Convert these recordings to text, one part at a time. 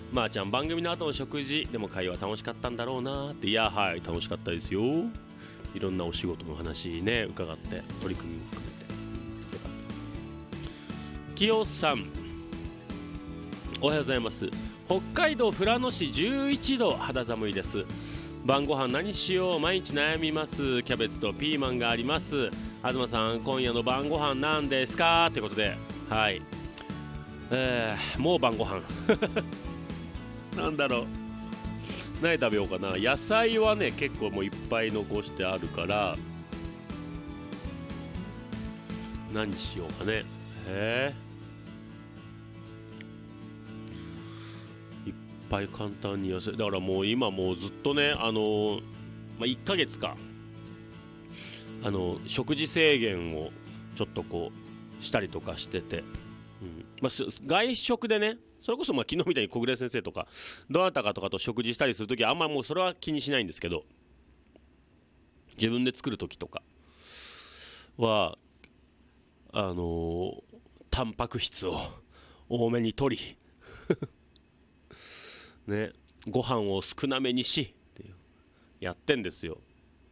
まーちゃん、番組の後の食事でも会話楽しかったんだろうなって。いや、はい、楽しかったですよ。いろんなお仕事の話ね伺って取り組みも含めてよかった。清さん、おはようございます。北海道富良野市11度、肌寒いです。晩ご飯何しよう、毎日悩みます。キャベツとピーマンがあります。東さん、今夜の晩ご飯何ですかってことで、はい、もう晩ご飯なんだろう、何食べようかな。野菜はね結構もういっぱい残してあるから何しようかね。いっぱい簡単に野菜だから、もう今もうずっとね1ヶ月か食事制限をちょっとこうしたりとかしてて、外食でね、それこそ昨日みたいに小暮先生とかどなたかとかと食事したりするときはあんまりもうそれは気にしないんですけど、自分で作るときとかはタンパク質を多めに取りね、ご飯を少なめにしっていうやってんですよ。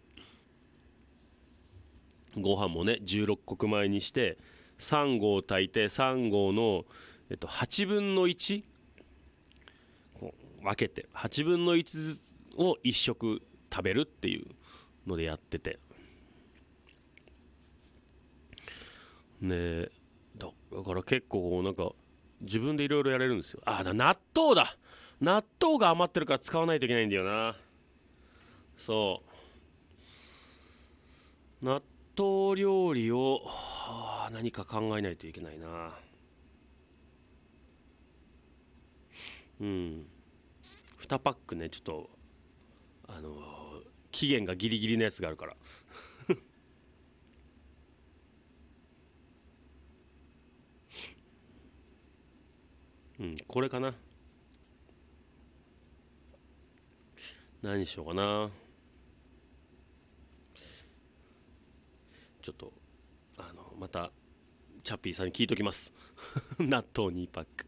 ご飯もね16穀米にして3合炊いて、3合の、8分の1こう分けて8分の1を1食食べるっていうのでやっててね。だから結構なんか自分でいろいろやれるんですよ。納豆だ、納豆が余ってるから使わないといけないんだよな。納豆料理を何か考えないといけないな。2パックね、ちょっと期限がギリギリのやつがあるからこれかな。何しようかな。ちょっとまたチャッピーさんに聞いときます納豆2パック。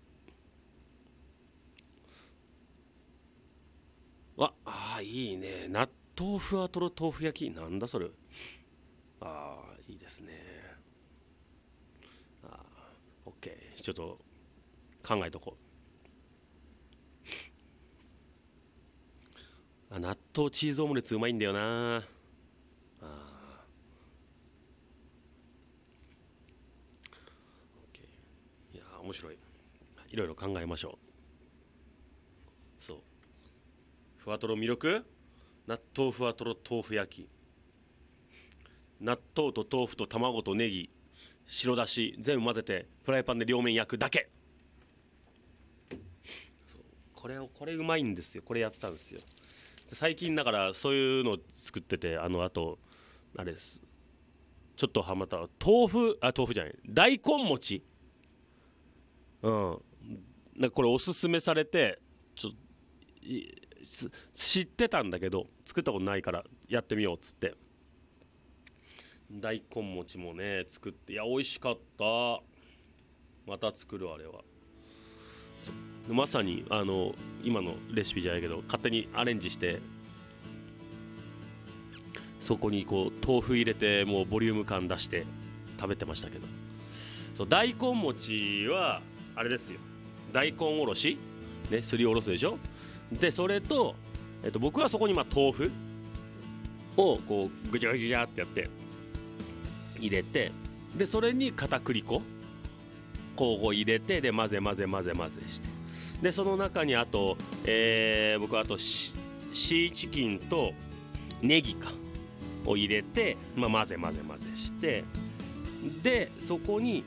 いいね、納豆ふわとろ豆腐焼き。なんだそれ。いいですね。オッケー、ちょっと考えとこう。納豆チーズオムレツうまいんだよな。いや面白い。いろいろ考えましょう。そう、ふわとろ魅力、納豆ふわとろ豆腐焼き、納豆と豆腐と卵とネギ、白だし全部混ぜてフライパンで両面焼くだけ。これうまいんですよ。これやったんですよ最近。だからそういうの作ってて、あとあれです、ちょっとハマった豆腐じゃない、大根餅。なんかこれおすすめされて知ってたんだけど作ったことないからやってみようっつって大根餅もね作って、いや美味しかった。また作る。あれはまさに今のレシピじゃないけど勝手にアレンジして、そこにこう豆腐入れてもうボリューム感出して食べてましたけど。大根餅はあれですよ、大根おろしね、すりおろすでしょ。でそれと、僕はそこに豆腐をこうぐちゃぐちゃってやって入れて、でそれに片栗粉こう入れて、で混ぜして、でその中にあと、僕はあとシーチキンとネギを入れて、混ぜして、でそこに、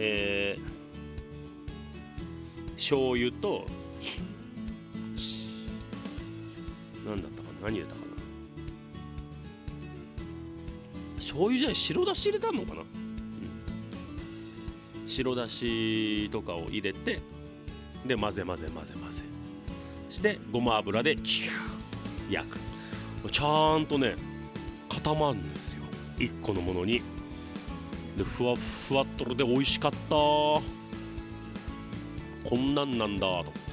醤油と何だったかな、何入れたかな、醤油じゃない、白だし入れたのかな、白だしとかを入れて、で混ぜしてごま油でキュー焼く。ちゃんとね固まるんですよ、1個のものに。でふわふわっとろで美味しかった。こんなんなんだと。